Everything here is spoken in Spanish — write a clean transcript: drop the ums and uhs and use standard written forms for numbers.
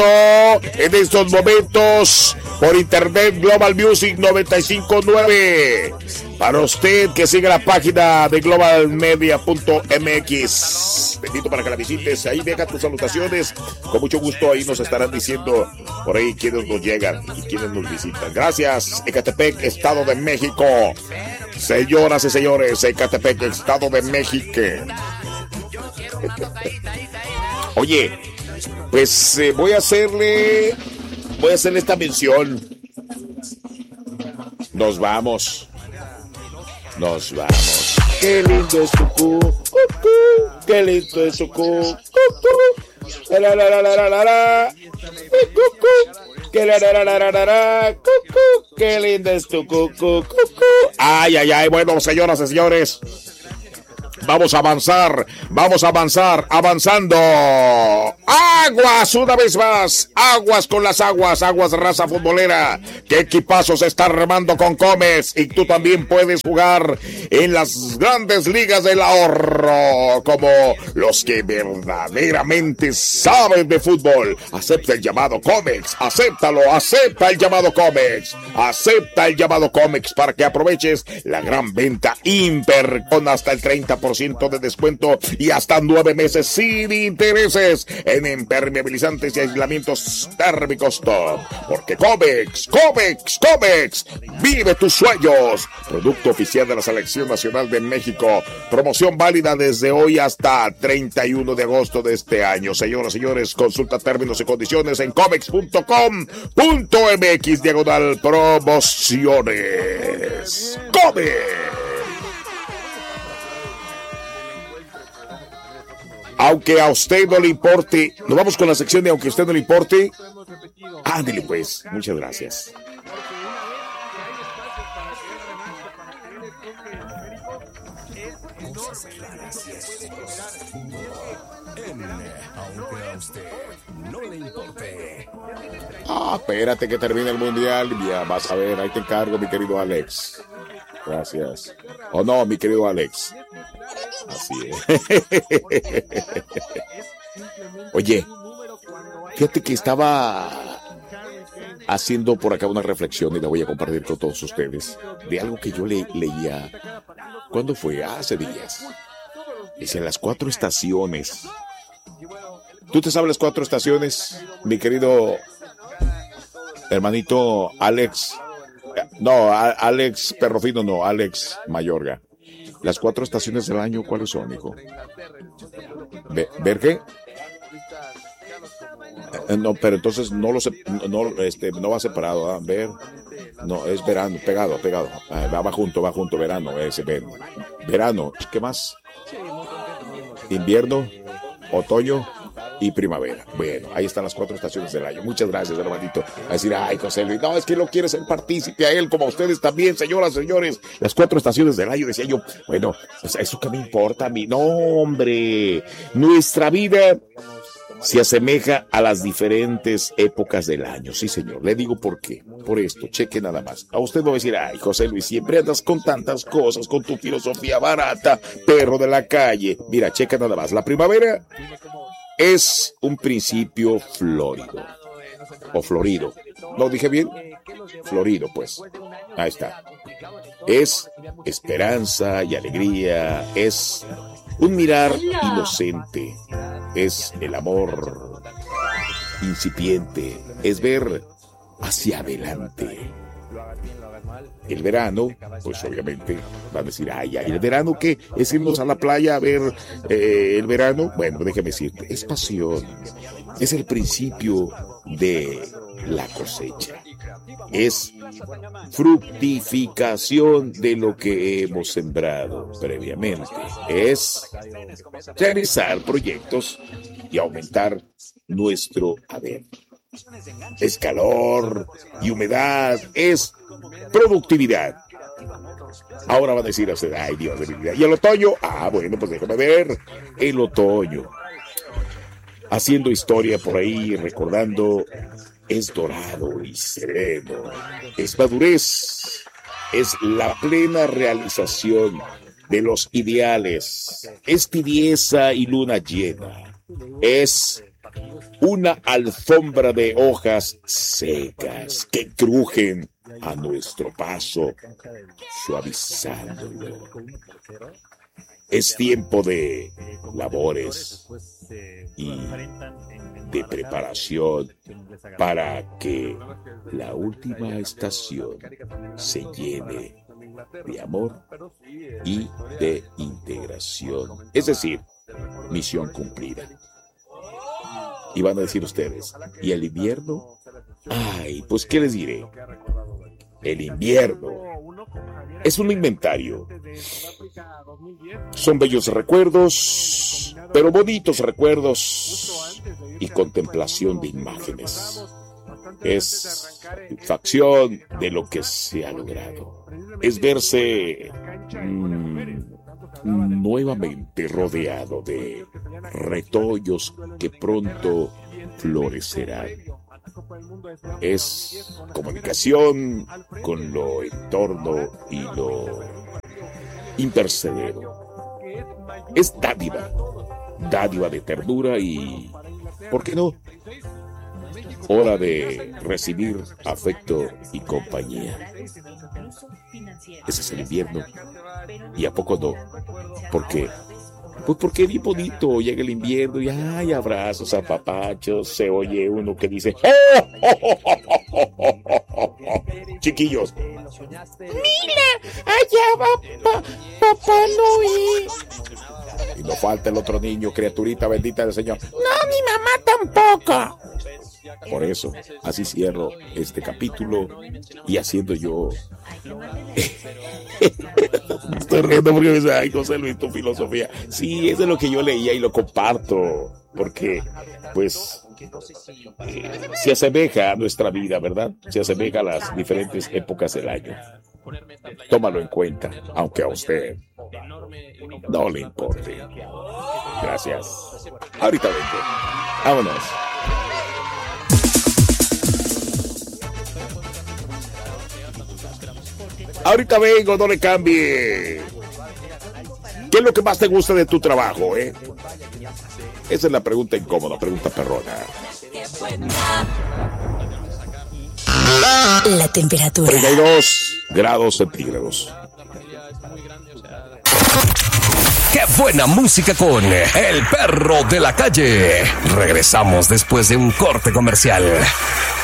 en estos momentos por internet Global Music 95.9. Para usted que sigue la página de globalmedia.mx, bendito para que la visites, ahí deja tus salutaciones, con mucho gusto ahí nos estarán diciendo por ahí quiénes nos llegan y quiénes nos visitan. Gracias, Ecatepec, Estado de México. Señoras y señores, Ecatepec, Estado de México. Oye, pues voy a hacerle esta mención. Nos vamos. Qué lindo es tu cu, qué lindo es tu cu, la la la la la la la, que la la la la la la, qué lindo es tu cu. Ay, bueno, señoras y señores. Vamos a avanzar, avanzando. Aguas, una vez más. Aguas con las aguas raza futbolera. ¿Qué equipazo se está armando con Comex? Y tú también puedes jugar en las grandes ligas del ahorro, como los que verdaderamente saben de fútbol. Acepta el llamado Comex, acéptalo, acepta el llamado Comex. Acepta el llamado Comex para que aproveches la gran venta Imper con hasta el 30% de descuento y hasta 9 meses sin intereses en impermeabilizantes y aislamientos térmicos top. Porque Comex, vive tus sueños. Producto oficial de la Selección Nacional de México. Promoción válida desde hoy hasta 31 de agosto de este año. Señoras y señores, consulta términos y condiciones en comex.com.mx/promociones. Comex. Aunque a usted no le importe, nos vamos con la sección de aunque a usted no le importe. Ándele pues, muchas gracias. Aunque a usted no le importe. Espérate que termine el mundial. Ya vas a ver, ahí te encargo, mi querido Alex. Gracias. ¿O no, mi querido Alex? Así es. Oye, fíjate que estaba haciendo por acá una reflexión y la voy a compartir con todos ustedes de algo que yo leía. ¿Cuándo fue? Hace días. Dice las 4 estaciones. ¿Tú te sabes las 4 estaciones, mi querido hermanito Alex? No, Alex Perrofino, no, Alex Mayorga. Las 4 estaciones del año, ¿cuáles son, hijo? ¿Ver qué? No, pero entonces no va separado, ¿ah? Ver, no, es verano, pegado. Va junto, verano, verano, ¿qué más? Invierno, otoño y primavera. Bueno, ahí están las 4 estaciones del año. Muchas gracias, hermanito. A decir, ay, José Luis, no, es que lo quiere ser partícipe a él, como a ustedes también, señoras, señores. Las 4 estaciones del año, decía yo, bueno, pues eso que me importa a mí. No, hombre, nuestra vida se asemeja a las diferentes épocas del año. Sí, señor, le digo por qué. Por esto, cheque nada más. A usted va a decir, ay, José Luis, siempre andas con tantas cosas, con tu filosofía barata, perro de la calle. Mira, cheque nada más. La primavera es un principio florido. O florido. ¿Lo dije bien? Florido, pues. Ahí está. Es esperanza y alegría. Es un mirar inocente. Es el amor incipiente. Es ver hacia adelante. El verano, pues obviamente van a decir, ay, ¿el verano qué? ¿Es irnos a la playa a ver el verano? Bueno, déjeme decirte, es pasión, es el principio de la cosecha, es fructificación de lo que hemos sembrado previamente, es realizar proyectos y aumentar nuestro haber. Es calor y humedad, es productividad. Ahora van a decir, ay Dios de mi vida, ¿y el otoño? Bueno, pues déjame ver el otoño. Haciendo historia por ahí, recordando, es dorado y sereno, es madurez, es la plena realización de los ideales, es tibieza y luna llena, es una alfombra de hojas secas que crujen a nuestro paso, suavizándolo. Es tiempo de labores y de preparación para que la última estación se llene de amor y de integración. Es decir, misión cumplida. Y van a decir ustedes, ¿y el invierno? Ay, pues ¿qué les diré? El invierno es un inventario. Son bellos recuerdos, pero bonitos recuerdos y contemplación de imágenes. Es satisfacción de lo que se ha logrado. Es verse nuevamente rodeado de retoños que pronto florecerán. Es comunicación con lo entorno y lo impercedero. Es dádiva de ternura y, ¿por qué no?, hora de recibir afecto y compañía. Ese es el invierno. ¿Y a poco no? ¿Por qué? Pues porque es bien bonito, llega el invierno y hay abrazos, apapachos, se oye uno que dice chiquillos, mira, allá va Papá Noel. Y no falta el otro niño, criaturita bendita del Señor. No, mi mamá tampoco. Por eso, así cierro este capítulo y haciendo yo... Estoy riendo porque me dice, ay, José Luis, tu filosofía. Sí, eso es lo que yo leía y lo comparto, porque, pues, se asemeja a nuestra vida, ¿verdad? Se asemeja a las diferentes épocas del año. Tómalo en cuenta, aunque a usted no le importe. Gracias. Ahorita vengo. Vámonos. Ahorita vengo, no le cambie. ¿Qué es lo que más te gusta de tu trabajo, eh? Esa es la pregunta incómoda, pregunta perrona. La temperatura. 32 grados centígrados. ¡Qué buena música con El Perro de la Calle! Regresamos después de un corte comercial.